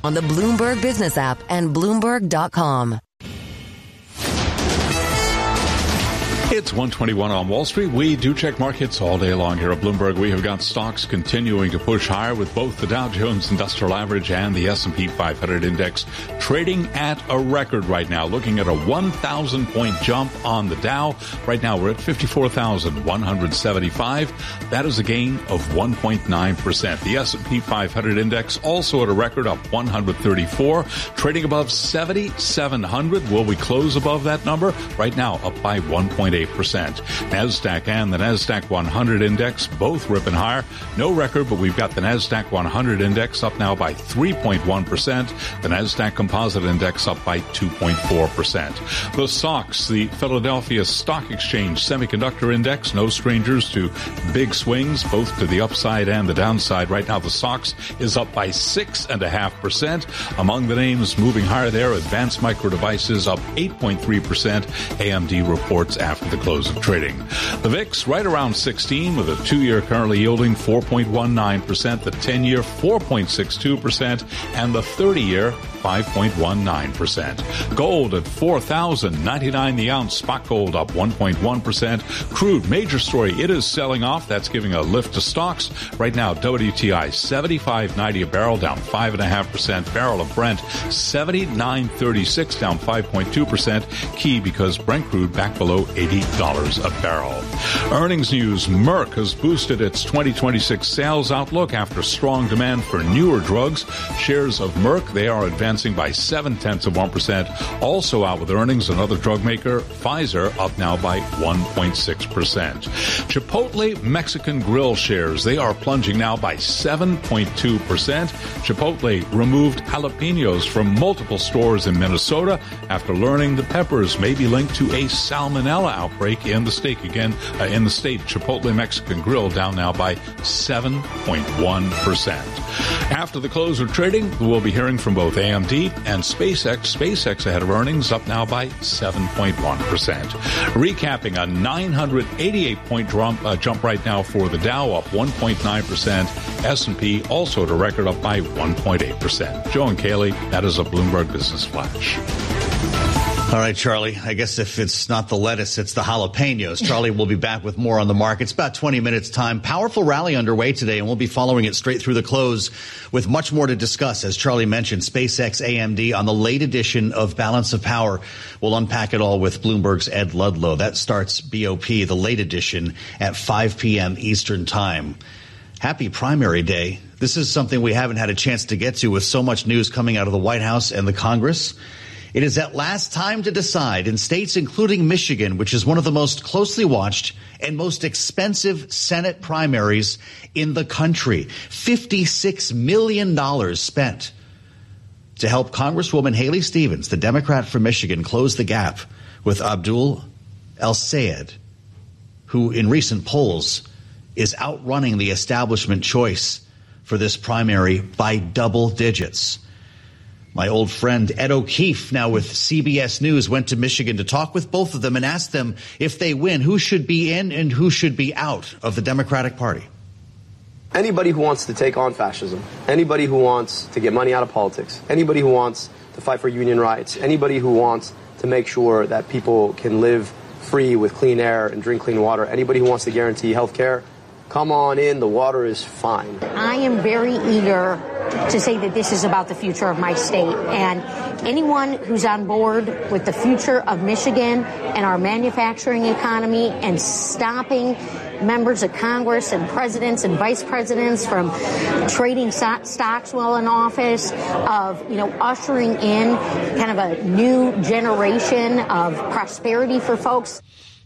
on the Bloomberg Business app and Bloomberg.com. It's 1:21 on Wall Street. We do check markets all day long here at Bloomberg. We have got stocks continuing to push higher with both the Dow Jones Industrial Average and the S&P 500 Index trading at a record right now, looking at a 1,000-point jump on the Dow. Right now we're at 54,175. That is a gain of 1.9%. The S&P 500 Index also at a record up 134, trading above 7,700. Will we close above that number? Right now up by 1.8%. NASDAQ and the NASDAQ 100 Index both ripping higher. No record, but we've got the NASDAQ 100 Index up now by 3.1%. The NASDAQ Composite Index up by 2.4%. The SOX, the Philadelphia Stock Exchange Semiconductor Index, no strangers to big swings, both to the upside and the downside. Right now, the SOX is up by 6.5%. Among the names moving higher there, Advanced Micro Devices up 8.3%. AMD reports after the close of trading. The VIX right around 16 with a 2-year currently yielding 4.19%, the 10-year 4.62%, and the 30-year 5.19%. Gold at $4,099 the ounce. Spot gold up 1.1%. Crude, major story, it is selling off. That's giving a lift to stocks. Right now, WTI $75.90 a barrel, down 5.5%. Barrel of Brent $79.36, down 5.2%. Key because Brent crude back below $80 a barrel. Earnings news. Merck has boosted its 2026 sales outlook after strong demand for newer drugs. Shares of Merck, they are advancing by 0.7%. Also out with earnings, another drug maker, Pfizer, up now by 1.6%. Chipotle Mexican Grill shares, they are plunging now by 7.2%. Chipotle removed jalapenos from multiple stores in Minnesota after learning the peppers may be linked to a salmonella outbreak in the state. In the state, Chipotle Mexican Grill down now by 7.1%. After the close of trading, we'll be hearing from both AMD and SpaceX. SpaceX ahead of earnings, up now by 7.1%. Recapping a 988-point jump right now for the Dow, up 1.9%. S&P also at a record, up by 1.8%. Joe and Kaylee, that is a Bloomberg Business Flash. All right, Charlie, I guess if it's not the lettuce, it's the jalapenos. Charlie will be back with more on the markets. About 20 minutes time. Powerful rally underway today, and we'll be following it straight through the close with much more to discuss. As Charlie mentioned, SpaceX, AMD on the late edition of Balance of Power. We'll unpack it all with Bloomberg's Ed Ludlow. That starts BOP, the late edition, at 5 p.m. Eastern Time. Happy primary day. This is something we haven't had a chance to get to with so much news coming out of the White House and the Congress. It is at last time to decide in states including Michigan, which is one of the most closely watched and most expensive Senate primaries in the country. $56 million spent to help Congresswoman Haley Stevens, the Democrat from Michigan, close the gap with Abdul El-Sayed, who in recent polls is outrunning the establishment choice for this primary by double digits. My old friend Ed O'Keefe, now with CBS News, went to Michigan to talk with both of them and asked them if they win, who should be in and who should be out of the Democratic Party. Anybody who wants to take on fascism, anybody who wants to get money out of politics, anybody who wants to fight for union rights, anybody who wants to make sure that people can live free with clean air and drink clean water, anybody who wants to guarantee health care, come on in, the water is fine. I am very eager to say that this is about the future of my state. And anyone who's on board with the future of Michigan and our manufacturing economy and stopping members of Congress and presidents and vice presidents from trading stocks while in office, of, ushering in kind of a new generation of prosperity for folks.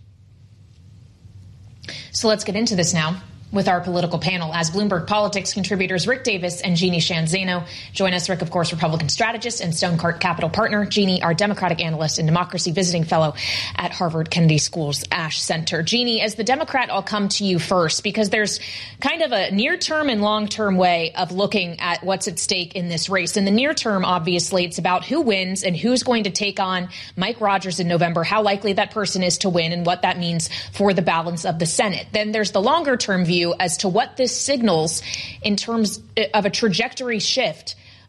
So let's get into this now with our political panel, as Bloomberg Politics contributors Rick Davis and Jeannie Sheehan Zaino join us. Rick, of course, Republican strategist and Stonecart Capital partner. Jeannie, our Democratic analyst and democracy visiting fellow at Harvard Kennedy School's Ash Center. Jeannie, as the Democrat, I'll come to you first, because there's kind of a near-term and long-term way of looking at what's at stake in this race. In the near term, obviously, it's about who wins and who's going to take on Mike Rogers in November, how likely that person is to win and what that means for the balance of the Senate. Then there's the longer-term view as to what this signals in terms of a trajectory shift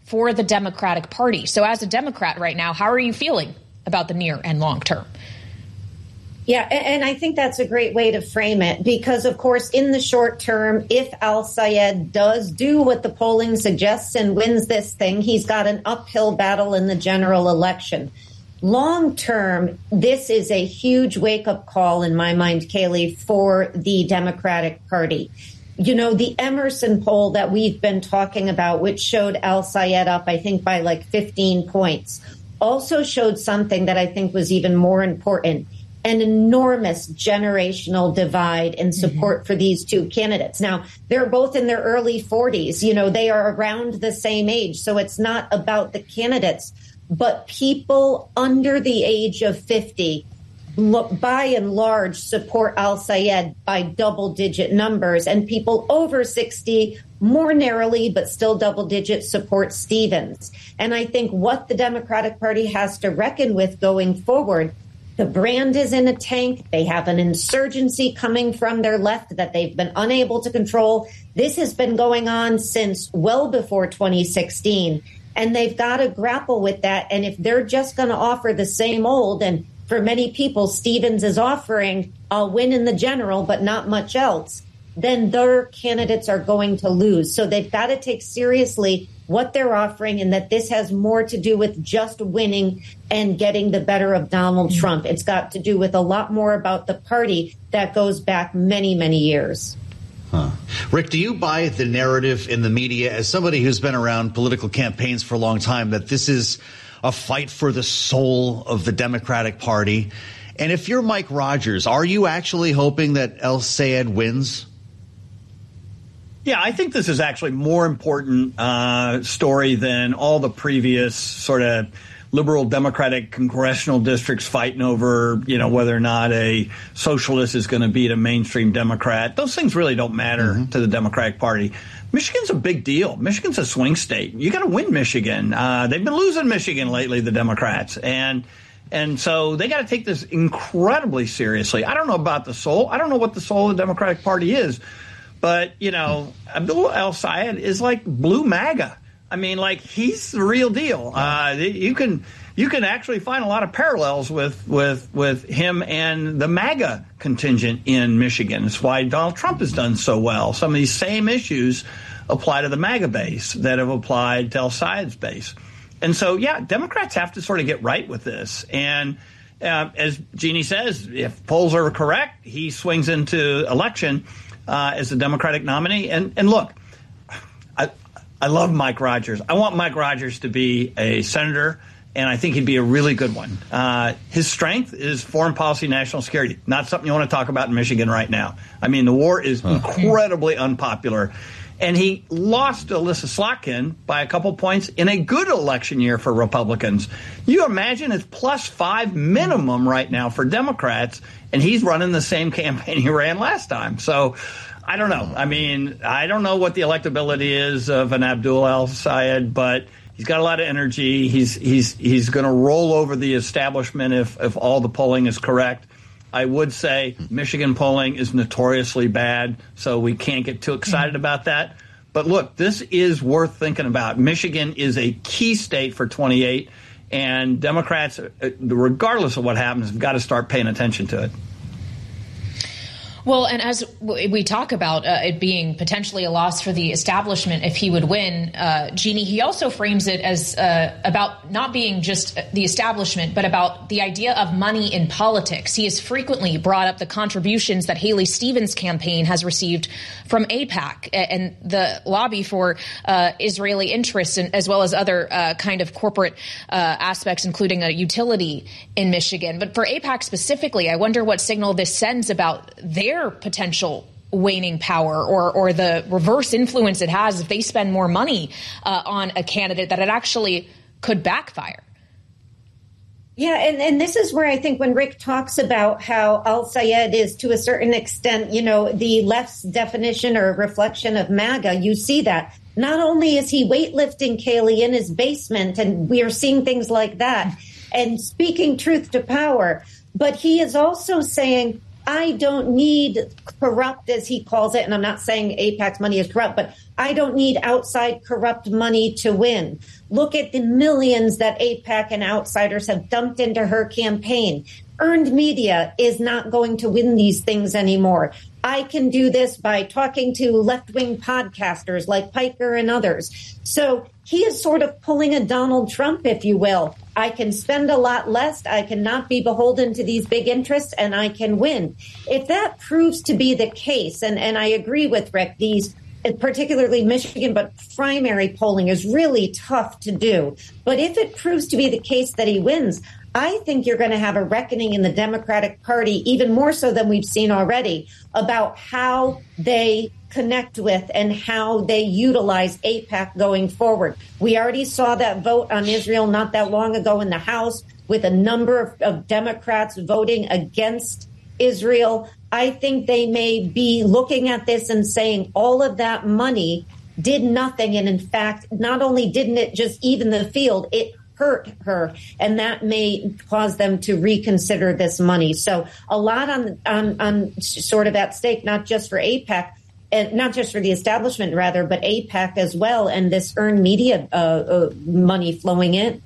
for the Democratic Party. So as a Democrat right now, how are you feeling about the near and long term? Yeah, and I think that's a great way to frame it because, of course, in the short term, if al-Sayed does do what the polling suggests and wins this thing, he's got an uphill battle in the general election. Long term, this is a huge wake-up call in my mind, Kayleigh, for the Democratic Party. You know, the Emerson poll that we've been talking about, which showed al-Sayed up, I think, by like 15 points, also showed something that I think was even more important. An enormous generational divide in support for these two candidates. Now, they're both in their early 40s. You know, they are around the same age. So it's not about the candidates, but people under the age of 50, by and large, support al-Sayed by double-digit numbers. And people over 60, more narrowly, but still double-digit, support Stevens. And I think what the Democratic Party has to reckon with going forward, the brand is in a tank. They have an insurgency coming from their left that they've been unable to control. This has been going on since well before 2016, and they've got to grapple with that. And if they're just going to offer the same old, and for many people, Stevens is offering, I'll win in the general, but not much else, then their candidates are going to lose. So they've got to take seriously what they're offering, and that this has more to do with just winning and getting the better of Donald Trump. It's got to do with a lot more about the party that goes back many, many years. Rick, do you buy the narrative in the media, as somebody who's been around political campaigns for a long time, that this is a fight for the soul of the Democratic Party? And if you're Mike Rogers, are you actually hoping that al-Sayed wins? Yeah, I think this is actually more important story than all the previous sort of liberal Democratic congressional districts fighting over, you know, whether or not a socialist is going to beat a mainstream Democrat. Those things really don't matter to the Democratic Party. Michigan's a big deal. Michigan's a swing state. You got to win Michigan. They've been losing Michigan lately, the Democrats. And so they got to take this incredibly seriously. I don't know about the soul. I don't know what the soul of the Democratic Party is. But, you know, Abdul al-Sayed is like blue MAGA. I mean, like, he's the real deal. You can actually find a lot of parallels with him and the MAGA contingent in Michigan. It's why Donald Trump has done so well. Some of these same issues apply to the MAGA base that have applied to al-Sayed's base. And so, yeah, Democrats have to sort of get right with this. And as Jeannie says, if polls are correct, he swings into election as the Democratic nominee. And look, I love Mike Rogers. I want Mike Rogers to be a senator, and I think he'd be a really good one. His strength is foreign policy, national security. Not something you want to talk about in Michigan right now. I mean, the war is incredibly unpopular. And he lost to Alyssa Slotkin by a couple points in a good election year for Republicans. You imagine it's +5 minimum right now for Democrats, and he's running the same campaign he ran last time. So I don't know. I mean, I don't know what the electability is of an Abdul al-Sayed, but he's got a lot of energy. He's going to roll over the establishment if all the polling is correct. I would say Michigan polling is notoriously bad, so we can't get too excited about that. But look, this is worth thinking about. Michigan is a key state for 28, and Democrats, regardless of what happens, have got to start paying attention to it. Well, and as we talk about it being potentially a loss for the establishment if he would win, Jeannie, he also frames it as about not being just the establishment, but about the idea of money in politics. He has frequently brought up the contributions that Haley Stevens' campaign has received from AIPAC and the lobby for Israeli interests, and as well as other kind of corporate aspects, including a utility in Michigan. But for AIPAC specifically, I wonder what signal this sends about their potential waning power or the reverse influence it has if they spend more money on a candidate that it actually could backfire. Yeah, and this is where I think when Rick talks about how al-Sayed is to a certain extent, you know, the left's definition or reflection of MAGA, you see that. Not only is he weightlifting Kayleigh in his basement, and we are seeing things like that, and speaking truth to power, but he is also saying, I don't need corrupt, as he calls it, and I'm not saying AIPAC's money is corrupt, but I don't need outside corrupt money to win. Look at the millions that AIPAC and outsiders have dumped into her campaign. Earned media is not going to win these things anymore. I can do this by talking to left-wing podcasters like Piker and others. So he is sort of pulling a Donald Trump, if you will. I can spend a lot less. I cannot be beholden to these big interests, and I can win. If that proves to be the case, and I agree with Rick, these, particularly Michigan, but primary polling is really tough to do. But if it proves to be the case that he wins, I think you're going to have a reckoning in the Democratic Party, even more so than we've seen already, about how they connect with and how they utilize AIPAC going forward. We already saw that vote on Israel not that long ago in the House with a number of Democrats voting against Israel. I think they may be looking at this and saying all of that money did nothing. And in fact, not only didn't it just even the field, it hurt her, and that may cause them to reconsider this money. So a lot on sort of at stake, not just for AIPAC, and not just for the establishment, rather, but AIPAC as well, and this earned media money flowing in.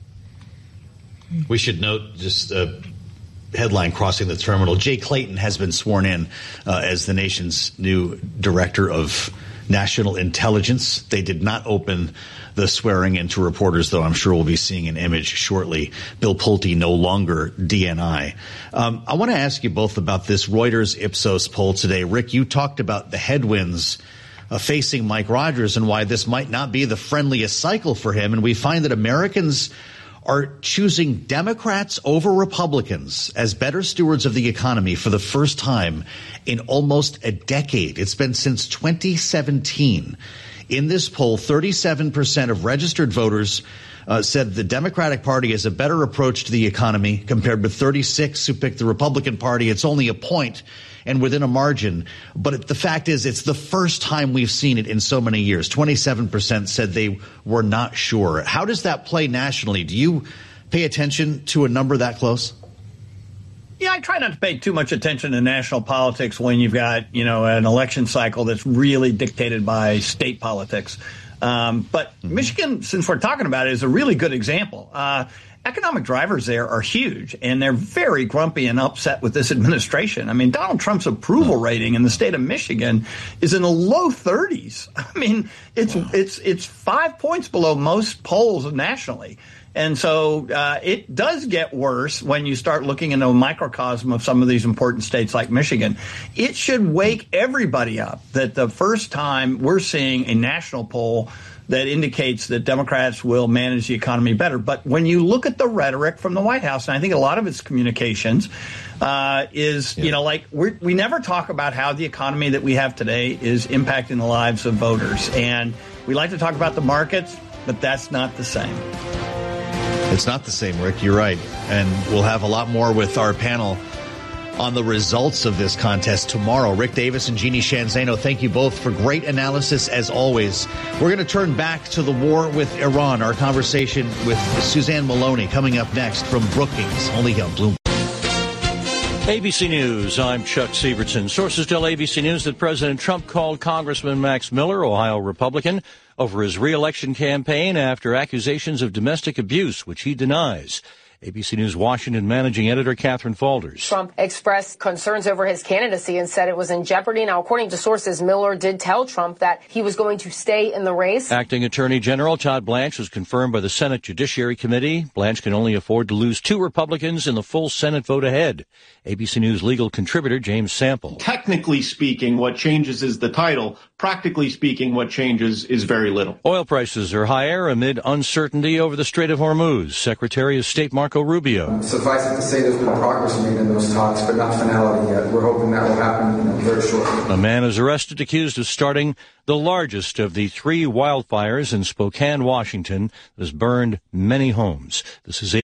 We should note just a headline crossing the terminal. Jay Clayton has been sworn in as the nation's new director of national intelligence. They did not open the swearing in to reporters, though I'm sure we'll be seeing an image shortly. Bill Pulte no longer DNI. I want to ask you both about this Reuters Ipsos poll today. Rick, you talked about the headwinds facing Mike Rogers and why this might not be the friendliest cycle for him. And we find that Americans are choosing Democrats over Republicans as better stewards of the economy for the first time in almost a decade. It's been since 2017. In this poll, 37% of registered voters said the Democratic Party has a better approach to the economy compared with 36 who picked the Republican Party. It's only a point and within a margin. But the fact is, it's the first time we've seen it in so many years. 27% said they were not sure. How does that play nationally? Do you pay attention to a number that close? Yeah, I try not to pay too much attention to national politics when you've got, an election cycle that's really dictated by state politics. But Michigan, since we're talking about it, is a really good example. Economic drivers there are huge, and they're very grumpy and upset with this administration. I mean, Donald Trump's approval rating in the state of Michigan is in the low 30s. I mean, it's 5 points below most polls nationally. And so it does get worse when you start looking into a microcosm of some of these important states like Michigan. It should wake everybody up that the first time we're seeing a national poll that indicates that Democrats will manage the economy better. But when you look at the rhetoric from the White House, and I think a lot of its communications we never talk about how the economy that we have today is impacting the lives of voters. And we like to talk about the markets, but that's not the same. It's not the same, Rick. You're right. And we'll have a lot more with our panel on the results of this contest tomorrow. Rick Davis and Jeannie Sheehan Zaino, thank you both for great analysis as always. We're going to turn back to the war with Iran. Our conversation with Suzanne Maloney coming up next from Brookings, only on Bloomberg. ABC News, I'm Chuck Sievertson. Sources tell ABC News that President Trump called Congressman Max Miller, Ohio Republican, over his re-election campaign after accusations of domestic abuse, which he denies. ABC News Washington managing editor Catherine Falders. Trump expressed concerns over his candidacy and said it was in jeopardy. Now, according to sources, Miller did tell Trump that he was going to stay in the race. Acting Attorney General Todd Blanche was confirmed by the Senate Judiciary Committee. Blanche can only afford to lose 2 Republicans in the full Senate vote ahead. ABC News legal contributor James Sample. Technically speaking, what changes is the title. Practically speaking, what changes is very little. Oil prices are higher amid uncertainty over the Strait of Hormuz. Secretary of State Marco Rubio. Suffice it to say there's been progress made in those talks, but not finality yet. We're hoping that will happen very shortly. A man is arrested accused of starting the largest of the 3 wildfires in Spokane, Washington, that has burned many homes. This is